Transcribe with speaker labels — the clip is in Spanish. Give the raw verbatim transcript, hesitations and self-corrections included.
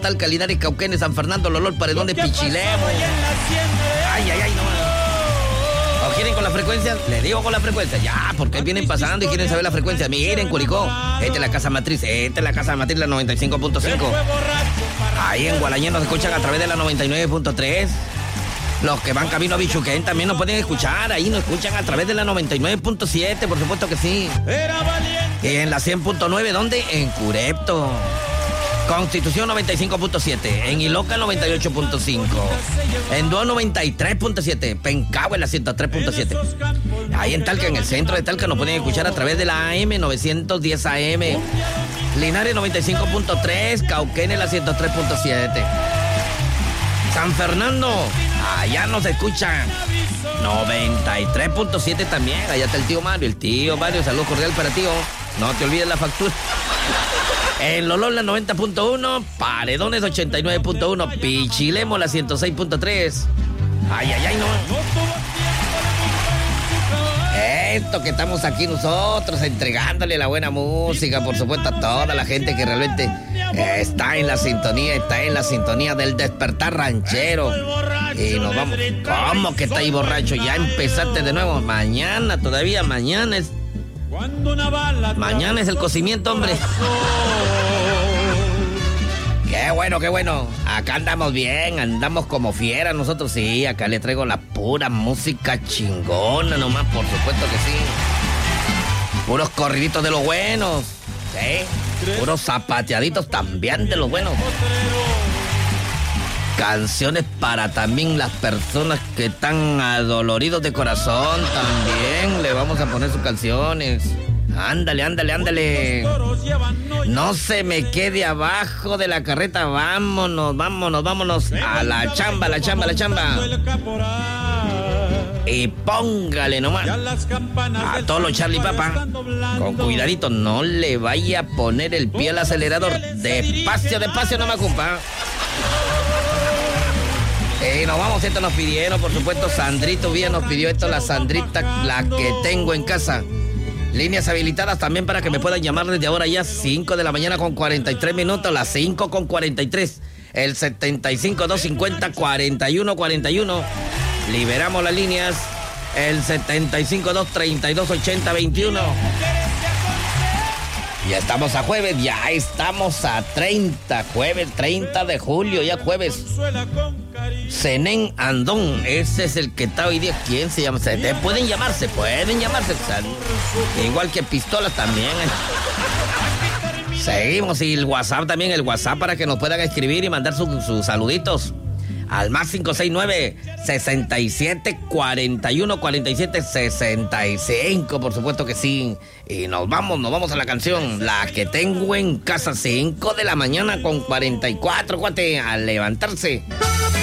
Speaker 1: Talca, Linares, Cauquenes, San Fernando, Lolol, Paredón de Pichilemu. Ay, ay, ay, no. ¿O quieren con la frecuencia? Les digo con la frecuencia. Ya, porque vienen pasando y quieren saber la frecuencia. Miren, Curicó. Esta es la casa matriz. Esta es la casa matriz, la noventa y cinco punto cinco. Ahí en Gualañé nos escuchan a través de la noventa y nueve punto tres. Los que van camino a Bichuquén también nos pueden escuchar. Ahí nos escuchan a través de la noventa y nueve punto siete, por supuesto que sí. Y en la cien punto nueve, ¿dónde? En Curepto. Constitución noventa y cinco punto siete, en Iloca noventa y ocho punto cinco, en Duo noventa y tres punto siete, Pencahue la ciento tres punto siete. Ahí en Talca, en el centro de Talca, nos pueden escuchar a través de la A M novecientos diez A M. Linares noventa y cinco punto tres, Cauquenes la ciento tres punto siete. San Fernando, allá nos escuchan noventa y tres punto siete también. Allá está el tío Mario, el tío Mario, salud cordial para tío. No te olvides la factura. En Lolol la noventa punto uno, Paredones ochenta y nueve punto uno, Pichilemu la ciento seis punto tres. Ay, ay, ay, no. Esto que estamos aquí nosotros entregándole la buena música, por supuesto, a toda la gente que realmente eh, está en la sintonía, está en la sintonía del despertar ranchero. Y nos vamos. ¿Cómo que está ahí borracho? Ya empezaste de nuevo. Mañana todavía, mañana es... Mañana es el cocimiento, hombre. Qué bueno, qué bueno. Acá andamos bien, andamos como fieras nosotros. Sí, acá le traigo la pura música chingona nomás, por supuesto que sí. Puros corriditos de los buenos. Sí, puros zapateaditos también de los buenos. Canciones para también las personas que están adoloridos de corazón. También le vamos a poner sus canciones. Ándale, ándale, ándale. No se me quede abajo de la carreta. Vámonos, vámonos, vámonos. A la chamba, a la chamba, a la chamba. Y póngale nomás. A todos los Charlie Papa. Con cuidadito, no le vaya a poner el pie al acelerador. Despacio, despacio nomás, compa. Y nos vamos, esto nos pidieron, por supuesto, Sandrito Vía nos pidió esto, la Sandrita, la que tengo en casa. Líneas habilitadas también para que me puedan llamar desde ahora ya, cinco de la mañana con cuarenta y tres minutos, las cinco con cuarenta y tres, el setenta y cinco, doscientos cincuenta, cuarenta y uno cuarenta y uno. Liberamos las líneas, el setenta y cinco, doscientos treinta y dos, ochenta, veintiuno. Ya estamos a jueves, ya estamos a treinta, jueves treinta de julio, ya jueves. Zenén Andón, ese es el que está hoy día. ¿Quién se llama? Se pueden llamarse, pueden llamarse. Igual que Pistolas también. Seguimos, y el WhatsApp también, el WhatsApp para que nos puedan escribir y mandar sus, sus saluditos. Al más cinco seis nueve, sesenta y siete, cuarenta y uno, cuarenta y siete, sesenta y cinco, por supuesto que sí. Y nos vamos, nos vamos a la canción, la que tengo en casa, cinco de la mañana con cuarenta y cuatro, cuate, a levantarse.